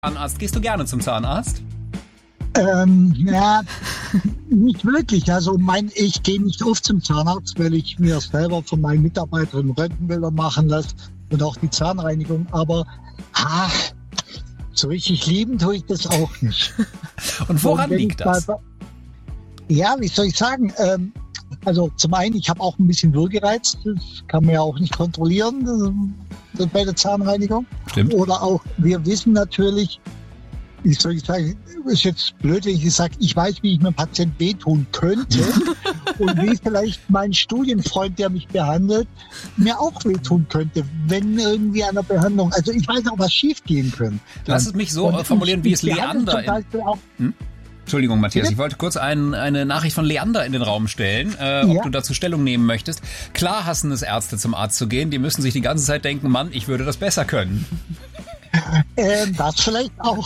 Zahnarzt. Gehst du gerne zum Zahnarzt? Ja, nicht wirklich. Also ich gehe nicht oft zum Zahnarzt, weil ich mir selber von meinen Mitarbeitern Röntgenbilder machen lasse und auch die Zahnreinigung. Aber so richtig lieben tue ich das auch nicht. Und woran liegt das? Ja, wie soll ich sagen? Also zum einen, ich habe auch ein bisschen Würgereiz. Das kann man ja auch nicht kontrollieren bei der Zahnreinigung. Stimmt. Oder auch, wir wissen natürlich, wie soll ich sagen, ist jetzt blöd, wenn ich sage, ich weiß, wie ich meinem Patient wehtun könnte und wie vielleicht mein Studienfreund, der mich behandelt, mir auch wehtun könnte, wenn irgendwie an der Behandlung, also ich weiß auch, was schief gehen könnte. Lass es mich so formulieren, wie es Leander... Entschuldigung, Matthias, ich wollte kurz eine Nachricht von Leander in den Raum stellen, ob du dazu Stellung nehmen möchtest. Klar hassen es Ärzte, zum Arzt zu gehen, die müssen sich die ganze Zeit denken, Mann, ich würde das besser können. Das vielleicht auch.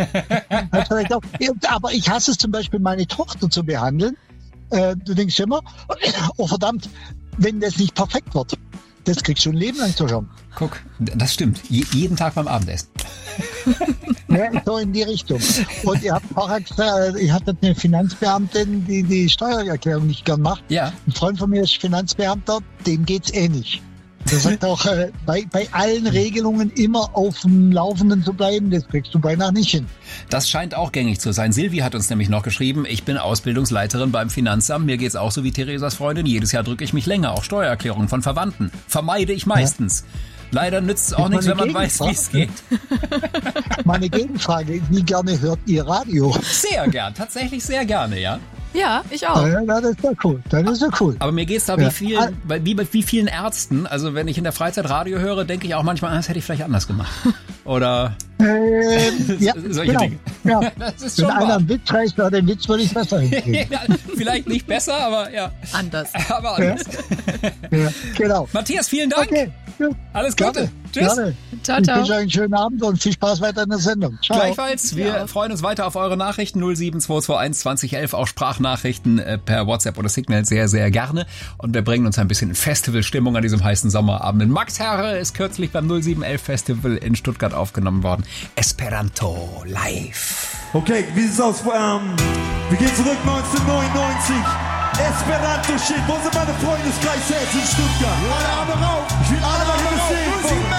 Aber ich hasse es zum Beispiel, meine Tochter zu behandeln. Du denkst immer, oh verdammt, wenn das nicht perfekt wird. Das kriegst du ein Leben lang zu hören. Guck, das stimmt. Jeden Tag beim Abendessen. Ja, so in die Richtung. Und ihr habt vorher gesagt, ihr hattet eine Finanzbeamtin, die Steuererklärung nicht gern macht. Ja. Ein Freund von mir ist Finanzbeamter, dem geht's ähnlich. Der sagt auch, bei allen Regelungen immer auf dem Laufenden zu bleiben, das kriegst du beinahe nicht hin. Das scheint auch gängig zu sein. Silvi hat uns nämlich noch geschrieben, ich bin Ausbildungsleiterin beim Finanzamt, mir geht's auch so wie Theresas Freundin, jedes Jahr drücke ich mich länger, auch Steuererklärungen von Verwandten. Vermeide ich meistens. Ja. Leider nützt es auch nichts, wenn man weiß, wie es geht. Meine Gegenfrage, wie gerne hört ihr Radio? Sehr gern, tatsächlich sehr gerne, ja. Ja, ich auch. Ja, das ist ja cool. Das ist ja cool. Aber mir geht's da wie bei vielen Ärzten. Also wenn ich in der Freizeit Radio höre, denke ich auch manchmal, das hätte ich vielleicht anders gemacht. Oder ja, solche Dinge. Ja. Das ist wenn schon einer einen Witz reißt, na, den Witz würde ich besser hinkriegen. Ja, vielleicht nicht besser, aber ja. Anders. Aber anders. Ja, genau. Matthias, vielen Dank. Okay. Ja. Alles Gute. Gerne. Tschüss. Gerne. Ciao, Ich ciao. wünsche euch einen schönen Abend und viel Spaß weiter in der Sendung. Ciao. Gleichfalls, wir freuen uns weiter auf eure Nachrichten 07221 2011, auch Sprachnachrichten per WhatsApp oder Signal sehr, sehr gerne. Und wir bringen uns ein bisschen in Festivalstimmung an diesem heißen Sommerabend. Max Herre ist kürzlich beim 0711 Festival in Stuttgart aufgenommen worden. Esperanto live. Okay, wie sieht's aus? Wir gehen zurück 1999. Esperanto Shit. Wo sind meine Freundeskreis jetzt in Stuttgart? Alle Arme rauf. Ich will alle mal hier sehen.